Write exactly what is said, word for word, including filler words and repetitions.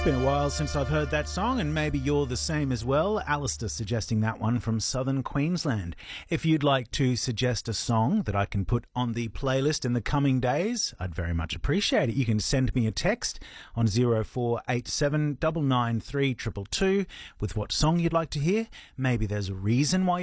It's been a while since I've heard that song, and maybe you're the same as well. Alistair suggesting that one from southern Queensland. If you'd like to suggest a song that I can put on the playlist in the coming days, I'd very much appreciate it. You can send me a text on zero four eight seven nine nine three two two two with what song you'd like to hear. Maybe there's a reason why